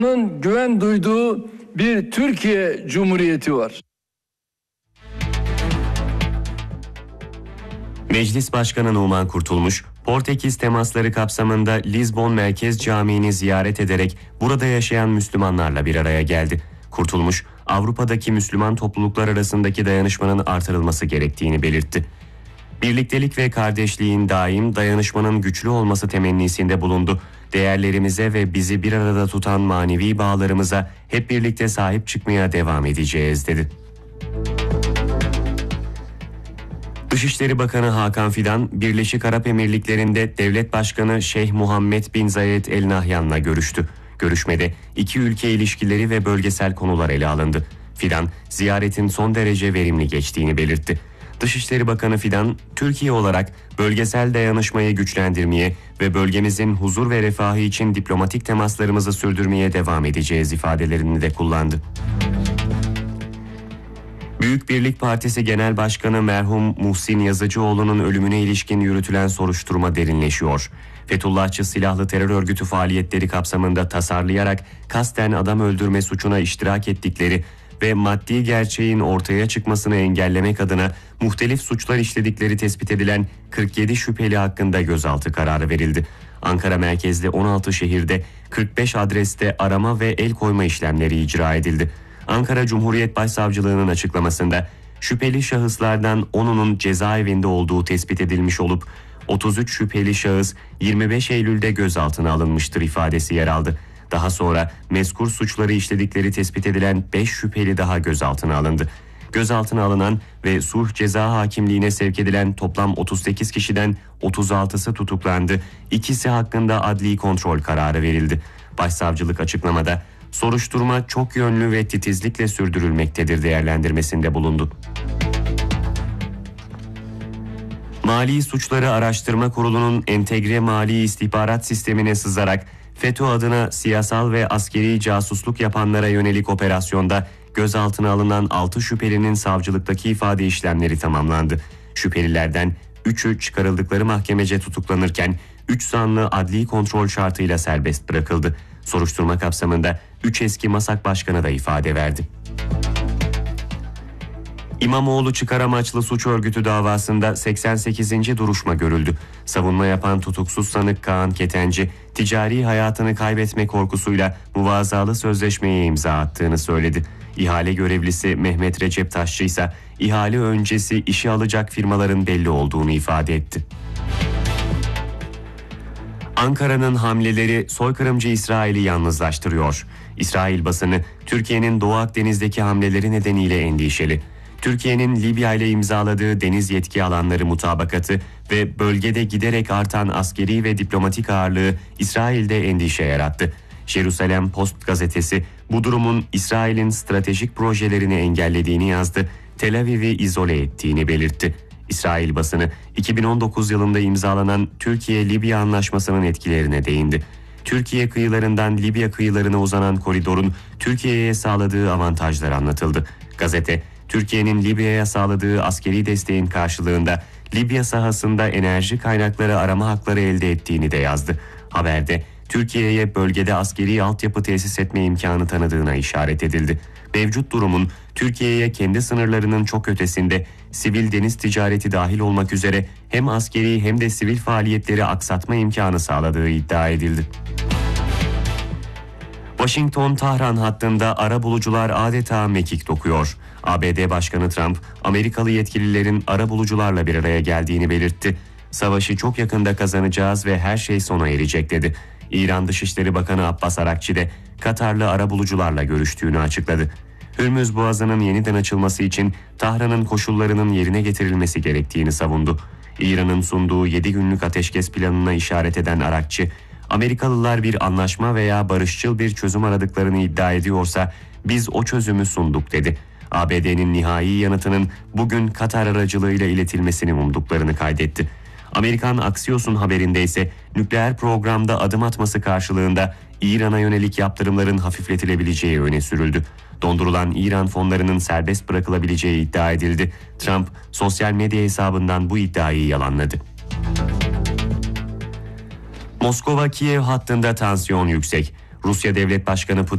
güven duyduğu bir Türkiye Cumhuriyeti var. Meclis Başkanı Numan Kurtulmuş, Portekiz temasları kapsamında Lizbon Merkez Camii'ni ziyaret ederek burada yaşayan Müslümanlarla bir araya geldi. Kurtulmuş, Avrupa'daki Müslüman topluluklar arasındaki dayanışmanın artırılması gerektiğini belirtti. Birliktelik ve kardeşliğin daim, dayanışmanın güçlü olması temennisinde bulundu. Değerlerimize ve bizi bir arada tutan manevi bağlarımıza hep birlikte sahip çıkmaya devam edeceğiz, dedi. Dışişleri Bakanı Hakan Fidan, Birleşik Arap Emirlikleri'nde Devlet Başkanı Şeyh Muhammed bin Zayed El Nahyan'la görüştü. Görüşmede iki ülke ilişkileri ve bölgesel konular ele alındı. Fidan, ziyaretin son derece verimli geçtiğini belirtti. Dışişleri Bakanı Fidan, Türkiye olarak bölgesel dayanışmayı güçlendirmeye ve bölgemizin huzur ve refahı için diplomatik temaslarımızı sürdürmeye devam edeceğiz ifadelerini de kullandı. Büyük Birlik Partisi Genel Başkanı merhum Muhsin Yazıcıoğlu'nun ölümüne ilişkin yürütülen soruşturma derinleşiyor. Fethullahçı silahlı terör örgütü faaliyetleri kapsamında tasarlayarak kasten adam öldürme suçuna iştirak ettikleri ve maddi gerçeğin ortaya çıkmasını engellemek adına muhtelif suçlar işledikleri tespit edilen 47 şüpheli hakkında gözaltı kararı verildi. Ankara merkezli 16 şehirde 45 adreste arama ve el koyma işlemleri icra edildi. Ankara Cumhuriyet Başsavcılığı'nın açıklamasında şüpheli şahıslardan 10'unun cezaevinde olduğu tespit edilmiş olup 33 şüpheli şahıs 25 Eylül'de gözaltına alınmıştır ifadesi yer aldı. Daha sonra mezkur suçları işledikleri tespit edilen 5 şüpheli daha gözaltına alındı. Gözaltına alınan ve sulh ceza hakimliğine sevk edilen toplam 38 kişiden 36'sı tutuklandı. İkisi hakkında adli kontrol kararı verildi. Başsavcılık açıklamada soruşturma çok yönlü ve titizlikle sürdürülmektedir değerlendirmesinde bulundu. Mali Suçları Araştırma Kurulu'nun entegre mali istihbarat sistemine sızarak FETÖ adına siyasal ve askeri casusluk yapanlara yönelik operasyonda gözaltına alınan 6 şüphelinin savcılıktaki ifade işlemleri tamamlandı. Şüphelilerden 3'ü çıkarıldıkları mahkemece tutuklanırken 3 zanlı adli kontrol şartıyla serbest bırakıldı. Soruşturma kapsamında 3 eski MASAK başkanı da ifade verdi. İmamoğlu çıkar amaçlı suç örgütü davasında 88. duruşma görüldü. Savunma yapan tutuksuz sanık Kaan Ketenci, ticari hayatını kaybetme korkusuyla muvazalı sözleşmeye imza attığını söyledi. İhale görevlisi Mehmet Recep Taşçı ise ihale öncesi işe alacak firmaların belli olduğunu ifade etti. Ankara'nın hamleleri soykırımcı İsrail'i yalnızlaştırıyor. İsrail basını Türkiye'nin Doğu Akdeniz'deki hamleleri nedeniyle endişeli. Türkiye'nin Libya ile imzaladığı deniz yetki alanları mutabakatı ve bölgede giderek artan askeri ve diplomatik ağırlığı İsrail'de endişe yarattı. Jerusalem Post gazetesi bu durumun İsrail'in stratejik projelerini engellediğini yazdı, Tel Aviv'i izole ettiğini belirtti. İsrail basını 2019 yılında imzalanan Türkiye-Libya anlaşmasının etkilerine değindi. Türkiye kıyılarından Libya kıyılarına uzanan koridorun Türkiye'ye sağladığı avantajlar anlatıldı. Gazete, Türkiye'nin Libya'ya sağladığı askeri desteğin karşılığında Libya sahasında enerji kaynakları arama hakları elde ettiğini de yazdı. Haberde Türkiye'ye bölgede askeri altyapı tesis etme imkanı tanıdığına işaret edildi. Mevcut durumun Türkiye'ye kendi sınırlarının çok ötesinde sivil deniz ticareti dahil olmak üzere hem askeri hem de sivil faaliyetleri aksatma imkanı sağladığı iddia edildi. Washington-Tahran hattında arabulucular adeta mekik dokuyor. ABD Başkanı Trump, Amerikalı yetkililerin arabulucularla bir araya geldiğini belirtti. Savaşı çok yakında kazanacağız ve her şey sona erecek dedi. İran Dışişleri Bakanı Abbas Arakçi de Katarlı arabulucularla görüştüğünü açıkladı. Hürmüz Boğazı'nın yeniden açılması için Tahran'ın koşullarının yerine getirilmesi gerektiğini savundu. İran'ın sunduğu 7 günlük ateşkes planına işaret eden Arakçi, Amerikalılar bir anlaşma veya barışçıl bir çözüm aradıklarını iddia ediyorsa biz o çözümü sunduk dedi. ABD'nin nihai yanıtının bugün Katar aracılığıyla iletilmesini umduklarını kaydetti. Amerikan Axios'un haberinde ise nükleer programda adım atması karşılığında İran'a yönelik yaptırımların hafifletilebileceği öne sürüldü. Dondurulan İran fonlarının serbest bırakılabileceği iddia edildi. Trump sosyal medya hesabından bu iddiayı yalanladı. Moskova-Kiev hattında tansiyon yüksek. Rusya Devlet Başkanı Putin